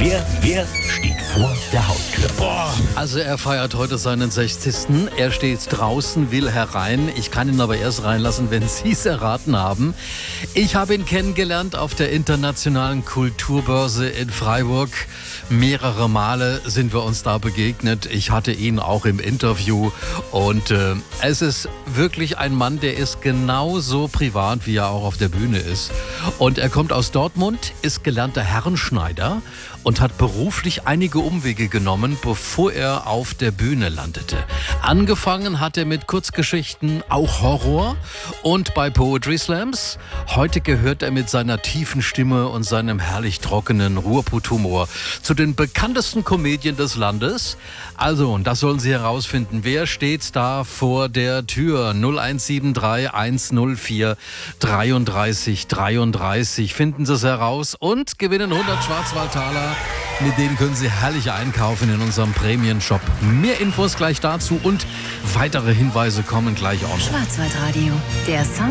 Wer steht vor der Haustür? Also er feiert heute seinen 60. Er steht draußen, will herein. Ich kann ihn aber erst reinlassen, wenn Sie es erraten haben. Ich habe ihn kennengelernt auf der internationalen Kulturbörse in Freiburg. Mehrere Male sind wir uns da begegnet. Ich hatte ihn auch im Interview. Und es ist wirklich ein Mann, der ist genauso privat, wie er auch auf der Bühne ist. Und er kommt aus Dortmund, ist gelernter Herrenschneider und hat beruflich einige Umwege genommen, bevor er auf der Bühne landete. Angefangen hat er mit Kurzgeschichten, auch Horror und bei Poetry Slams. Heute gehört er mit seiner tiefen Stimme und seinem herrlich trockenen Ruhrpott-Humor zu den bekanntesten Comedien des Landes. Also, und das sollen Sie herausfinden. Wer steht da vor der Tür? 0173 104 33 33. Finden Sie es heraus und gewinnen 100 Schwarzwaldtaler. Mit denen können Sie herrlich einkaufen in unserem Prämien-Shop. Mehr Infos gleich dazu und weitere Hinweise kommen gleich auch noch. Schwarzwaldradio, der Song